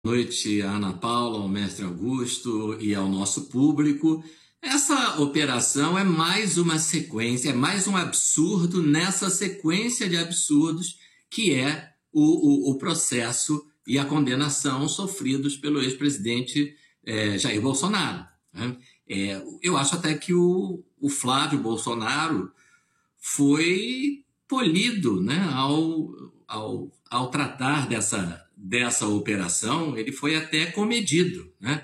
Boa noite, Ana Paula, ao mestre Augusto e ao nosso público. Essa operação é mais uma sequência, é mais um absurdo nessa sequência de absurdos que é o processo e a condenação sofridos pelo ex-presidente Jair Bolsonaro, né? Eu acho até que o Flávio Bolsonaro foi polido, né, ao tratar dessa operação. Ele foi até comedido, né?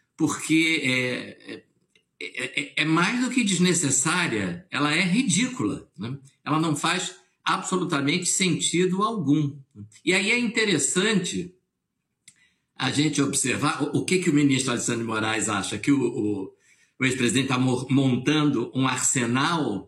Porque é mais do que desnecessária, ela é ridícula, né? Ela não faz absolutamente sentido algum. E aí é interessante a gente observar o que o ministro Alexandre de Moraes acha, que o ex-presidente está montando um arsenal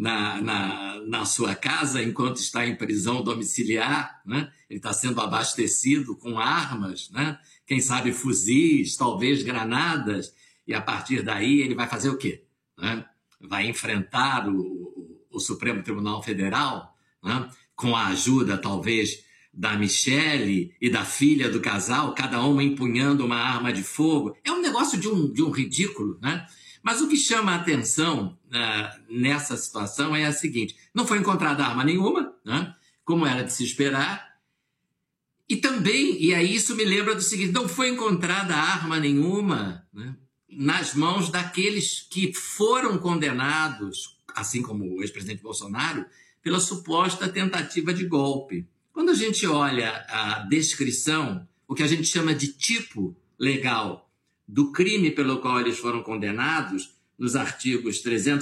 na sua casa enquanto está em prisão domiciliar, né? Ele está sendo abastecido com armas, né? Quem sabe fuzis, talvez granadas, e a partir daí ele vai fazer o quê, né? Vai enfrentar o Supremo Tribunal Federal, né? Com a ajuda, talvez, da Michele e da filha do casal, cada uma empunhando uma arma de fogo. É um negócio de um ridículo, né? Mas o que chama a atenção nessa situação é a seguinte: não foi encontrada arma nenhuma, né, como era de se esperar, e também, e aí isso me lembra do seguinte, não foi encontrada arma nenhuma, né, nas mãos daqueles que foram condenados, assim como o ex-presidente Bolsonaro, pela suposta tentativa de golpe. Quando a gente olha a descrição, o que a gente chama de tipo legal do crime pelo qual eles foram condenados, nos artigos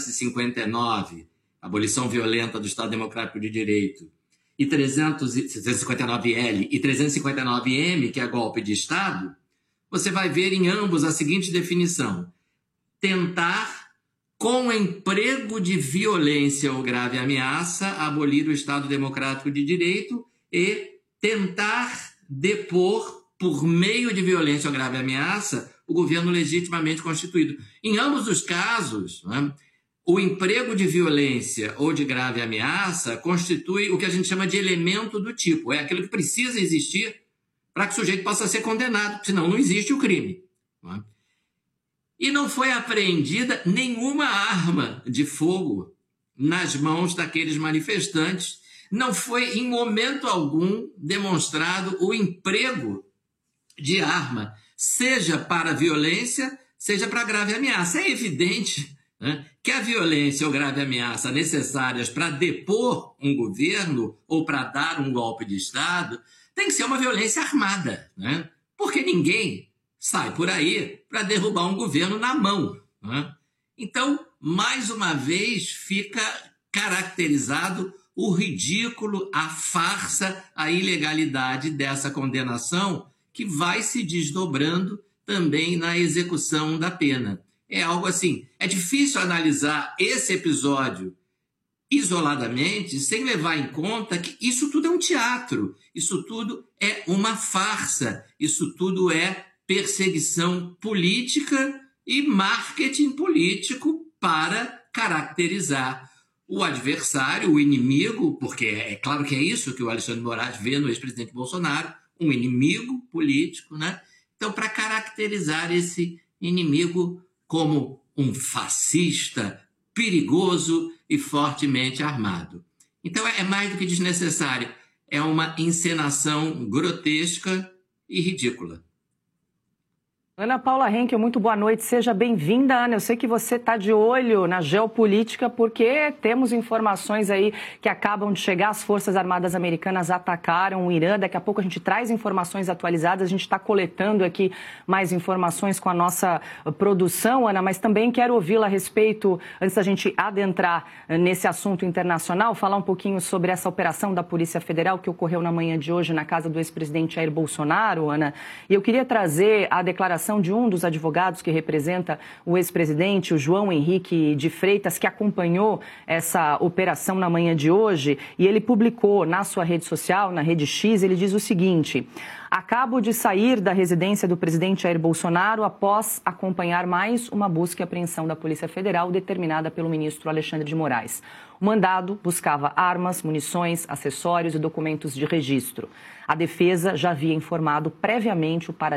359, abolição violenta do Estado Democrático de Direito, e 359L e 359M, que é golpe de Estado, você vai ver em ambos a seguinte definição: tentar, com emprego de violência ou grave ameaça, abolir o Estado Democrático de Direito, e tentar depor, por meio de violência ou grave ameaça, o governo legitimamente constituído. Em ambos os casos, né, o emprego de violência ou de grave ameaça constitui o que a gente chama de elemento do tipo. É aquilo que precisa existir para que o sujeito possa ser condenado, senão não existe o crime, né? E não foi apreendida nenhuma arma de fogo nas mãos daqueles manifestantes. Não foi, em momento algum, demonstrado o emprego de arma, seja para violência, seja para grave ameaça. É evidente, né, que a violência ou grave ameaça necessárias para depor um governo ou para dar um golpe de Estado tem que ser uma violência armada, né? Porque ninguém sai por aí para derrubar um governo na mão, né? Então, mais uma vez, fica caracterizado o ridículo, a farsa, a ilegalidade dessa condenação, que vai se desdobrando também na execução da pena. É algo assim, é difícil analisar esse episódio isoladamente, sem levar em conta que isso tudo é um teatro, isso tudo é uma farsa, isso tudo é perseguição política e marketing político para caracterizar o adversário, o inimigo, porque é claro que é isso que o Alexandre de Moraes vê no ex-presidente Bolsonaro, um inimigo político, né? Então, para caracterizar esse inimigo como um fascista, perigoso e fortemente armado. Então, é mais do que desnecessário. É uma encenação grotesca e ridícula. Ana Paula Henkel, muito boa noite, seja bem-vinda, Ana. Eu sei que você está de olho na geopolítica porque temos informações aí que acabam de chegar. As Forças Armadas Americanas atacaram o Irã. Daqui a pouco a gente traz informações atualizadas. A gente está coletando aqui mais informações com a nossa produção, Ana, mas também quero ouvi-la a respeito, antes da gente adentrar nesse assunto internacional, falar um pouquinho sobre essa operação da Polícia Federal que ocorreu na manhã de hoje na casa do ex-presidente Jair Bolsonaro, Ana. E eu queria trazer a declaração de um dos advogados que representa o ex-presidente, o João Henrique de Freitas, que acompanhou essa operação na manhã de hoje, e ele publicou na sua rede social, na Rede X, ele diz o seguinte: Acabo de sair da residência do presidente Jair Bolsonaro após acompanhar mais uma busca e apreensão da Polícia Federal determinada pelo ministro Alexandre de Moraes. O mandado buscava armas, munições, acessórios e documentos de registro. A defesa já havia informado previamente o